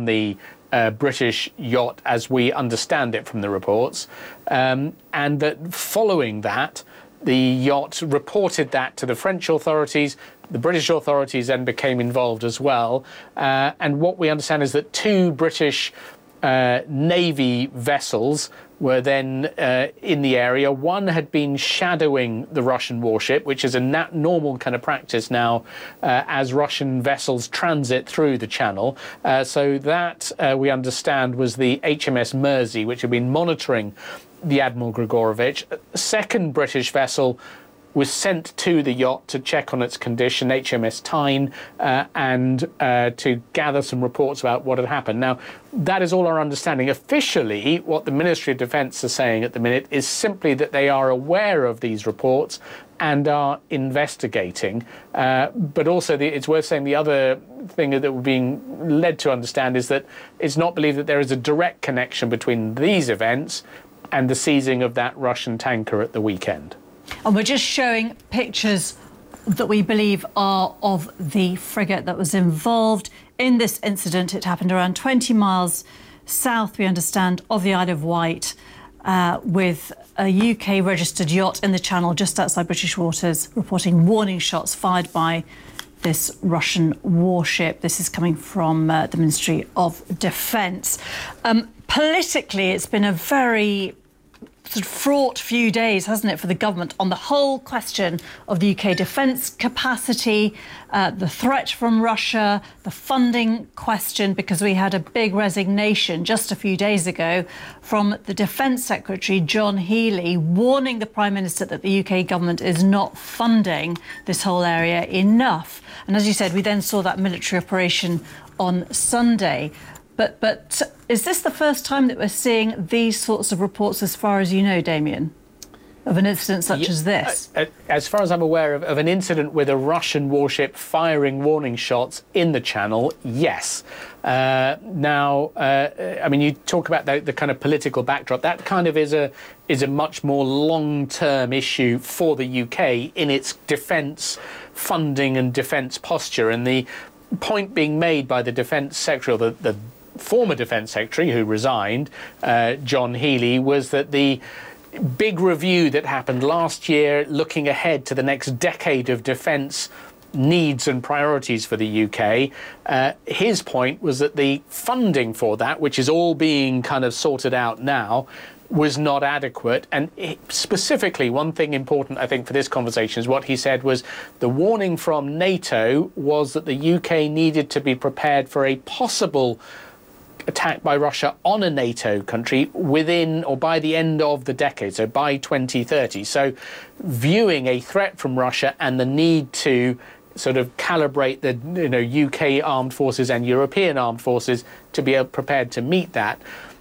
on the British yacht as we understand it from the reports, and that following that, the yacht reported that to the French authorities. The British authorities then became involved as well. And what we understand is that two British Navy vessels were then in the area. One had been shadowing the Russian warship, which is a normal kind of practice now as Russian vessels transit through the channel. So that, we understand, was the HMS Mersey, which had been monitoring the Admiral Grigorovich. A second British vessel was sent to the yacht to check on its condition, HMS Tyne, and to gather some reports about what had happened. Now, that is all our understanding. Officially, what the Ministry of Defence are saying at the minute is simply that they are aware of these reports and are investigating. But also, it's worth saying the other thing that we're being led to understand is that it's not believed that there is a direct connection between these events and the seizing of that Russian tanker at the weekend. And we're just showing pictures that we believe are of the frigate that was involved in this incident. It happened around 20 miles south, we understand, of the Isle of Wight, with a UK-registered yacht in the channel just outside British waters, reporting warning shots fired by this Russian warship. This is coming from the Ministry of Defence. Politically, it's been a very sort of fraught few days, hasn't it, for the government on the whole question of the UK defence capacity, the threat from Russia, the funding question, because we had a big resignation just a few days ago from the Defence Secretary, John Healey, warning the Prime Minister that the UK government is not funding this whole area enough. And as you said, we then saw that military operation on Sunday. But is this the first time that we're seeing these sorts of reports, as far as you know, Damien, of an incident such as this? As far as I'm aware of an incident with a Russian warship firing warning shots in the channel, yes. I mean, you talk about the kind of political backdrop. That kind of is a much more long-term issue for the UK in its defence funding and defence posture. And the point being made by the Defence Secretary, or the former Defence Secretary who resigned, John Healey, was that the big review that happened last year, looking ahead to the next decade of defence needs and priorities for the UK, his point was that the funding for that, which is all being kind of sorted out now, was not adequate. And specifically, one thing important, I think, for this conversation is what he said was the warning from NATO was that the UK needed to be prepared for a possible attack by Russia on a NATO country within or by the end of the decade, so by 2030. So viewing a threat from Russia and the need to sort of calibrate the UK armed forces and European armed forces to be prepared to meet that.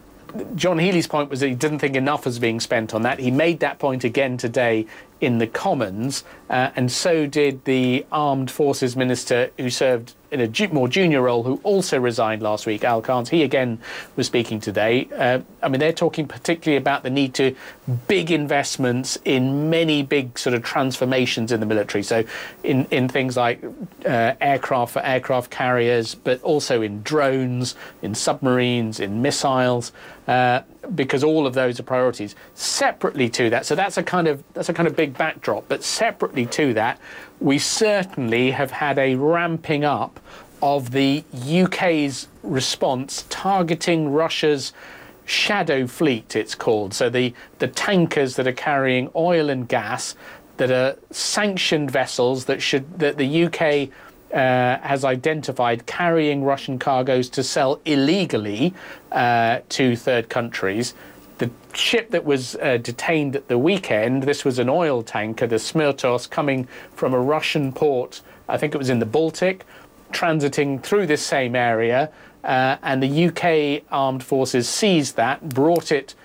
John Healey's point was that he didn't think enough was being spent on that. He made that point again today in the Commons, and so did the Armed Forces Minister who served in a more junior role, who also resigned last week, Al Carnes. He again was speaking today. I mean, they're talking particularly about the need to big investments in many big sort of transformations in the military. So in things like aircraft for aircraft carriers, but also in drones, in submarines, in missiles, because all of those are priorities. Separately to that, so that's a kind of big backdrop, but separately to that, we certainly have had a ramping up of the UK's response targeting Russia's shadow fleet, it's called. So the tankers that are carrying oil and gas, that are sanctioned vessels that the UK has identified carrying Russian cargoes to sell illegally to third countries. The ship that was detained at the weekend, this was an oil tanker, the Smirtos, coming from a Russian port, I think it was in the Baltic, transiting through this same area, and the UK armed forces seized that, brought it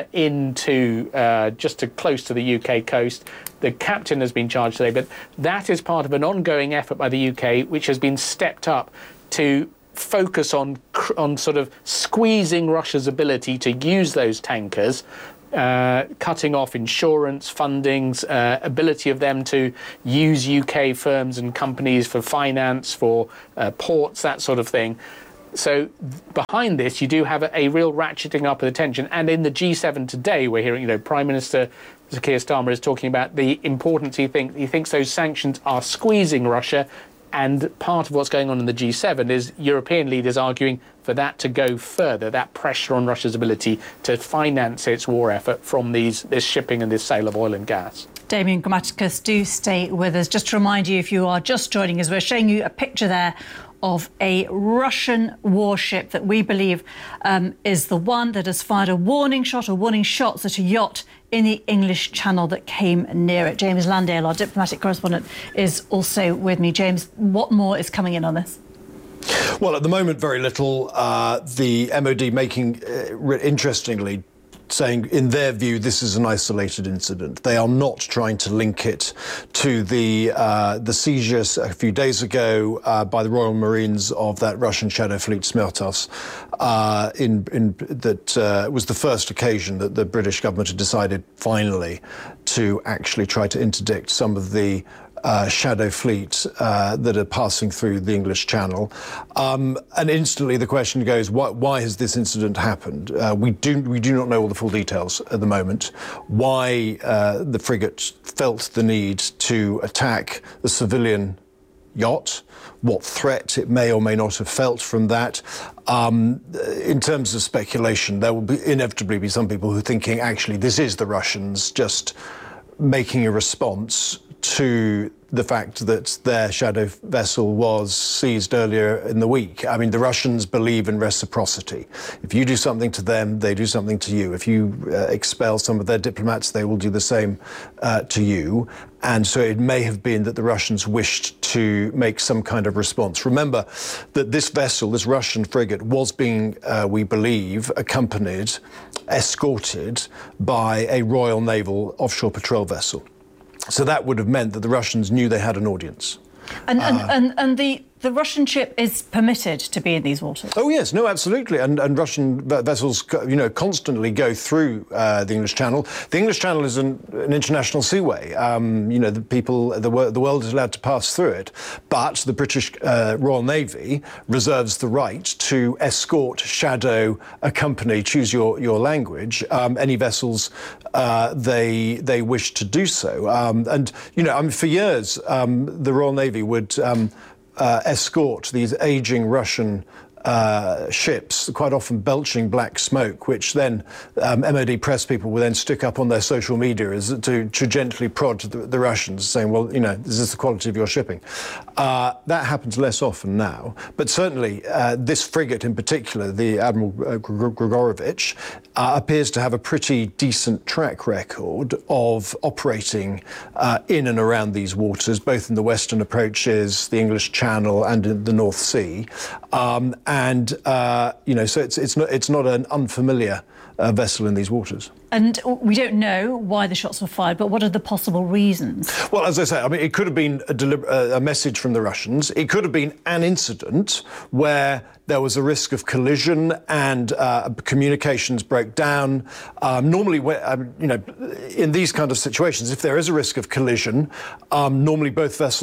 into just close to the UK coast. The captain has been charged today, but that is part of an ongoing effort by the UK, which has been stepped up to focus on sort of squeezing Russia's ability to use those tankers, cutting off insurance fundings, ability of them to use UK firms and companies for finance, for ports, that sort of thing. So behind this, you do have a real ratcheting up of the tension. And in the G7 today, we're hearing, Prime Minister Keir Starmer is talking about the importance. He thinks those sanctions are squeezing Russia. And part of what's going on in the G7 is European leaders arguing for that to go further, that pressure on Russia's ability to finance its war effort from this shipping and this sale of oil and gas. Damian Grammaticus, do stay with us. Just to remind you, if you are just joining us, we're showing you a picture there of a Russian warship that we believe is the one that has fired a warning shot or warning shots at a yacht in the English Channel that came near it. James Landale, our diplomatic correspondent, is also with me. James, what more is coming in on this? Well, at the moment, very little. The MOD making, interestingly, saying, in their view, this is an isolated incident. They are not trying to link it to the seizure a few days ago by the Royal Marines of that Russian Shadow Fleet Smertos. That was the first occasion that the British government had decided finally to actually try to interdict some of the shadow fleet that are passing through the English Channel. And instantly the question goes, why has this incident happened? We do not know all the full details at the moment. Why the frigate felt the need to attack the civilian yacht, what threat it may or may not have felt from that. In terms of speculation, there will inevitably be some people who are thinking, actually, this is the Russians just making a response to the fact that their shadow vessel was seized earlier in the week. I mean, the Russians believe in reciprocity. If you do something to them, they do something to you. If you expel some of their diplomats, they will do the same to you. And so it may have been that the Russians wished to make some kind of response. Remember that this vessel, this Russian frigate, was being, we believe, accompanied, escorted by a Royal Naval offshore patrol vessel. So that would have meant that the Russians knew they had an audience. And the Russian ship is permitted to be in these waters? Oh, yes, no, absolutely. And Russian vessels, constantly go through the English Channel. The English Channel is an international seaway. The world is allowed to pass through it. But the British Royal Navy reserves the right to escort, shadow, accompany, choose your language, any vessels they wish to do so. For years, the Royal Navy would escort these aging Russian ships, quite often belching black smoke, which then MOD press people will then stick up on their social media as to gently prod the Russians, saying, well, this is the quality of your shipping. That happens less often now. But certainly this frigate in particular, the Admiral Grigorovich, appears to have a pretty decent track record of operating in and around these waters, both in the western approaches, the English Channel and in the North Sea. So it's not an unfamiliar vessel in these waters. And we don't know why the shots were fired, but what are the possible reasons? Well, as I say, it could have been a message from the Russians. It could have been an incident where there was a risk of collision and communications broke down. Normally, in these kind of situations, if there is a risk of collision, normally both vessels